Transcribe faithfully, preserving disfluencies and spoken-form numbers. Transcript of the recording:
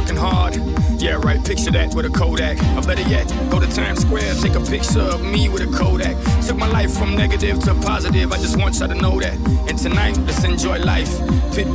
working hard. Yeah, right, picture that with a Kodak. Or better yet, go to Times Square, take a picture of me with a Kodak. Took my life from negative to positive, I just want y'all to know that. And tonight, let's enjoy life. Pit